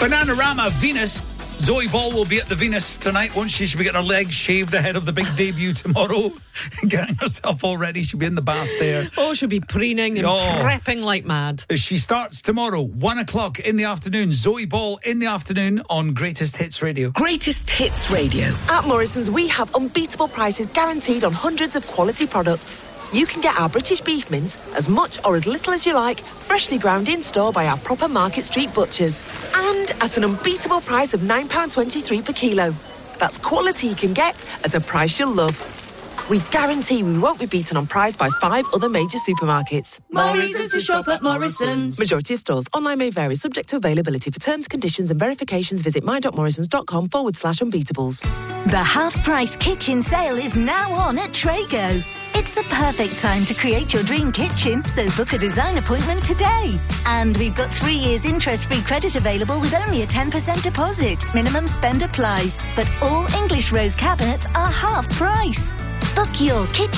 Bananarama, Venus. Zoe Ball will be at the Venus tonight, won't she? She'll be getting her legs shaved ahead of the big debut tomorrow. Getting herself all ready. She'll be in the bath there. Oh, she'll be preening and prepping like mad. She starts tomorrow, 1 o'clock in the afternoon. Zoe Ball in the afternoon on Greatest Hits Radio. Greatest Hits Radio. At Morrison's, we have unbeatable prices guaranteed on hundreds of quality products. You can get our British beef mince as much or as little as you like, freshly ground in store by our proper Market Street butchers. And at an unbeatable price of £9.23 per kilo. That's quality you can get at a price you'll love. We guarantee we won't be beaten on price by 5 other major supermarkets. More reasons to shop at Morrison's. Majority of stores. Online may vary, subject to availability. For terms, conditions and verifications, visit my.morrisons.com/unbeatables. The half-price kitchen sale is now on at Trago. It's the perfect time to create your dream kitchen, so book a design appointment today. And we've got 3 years interest-free credit available with only a 10% deposit. Minimum spend applies, but all English rose cabinets are half price. Book your kitchen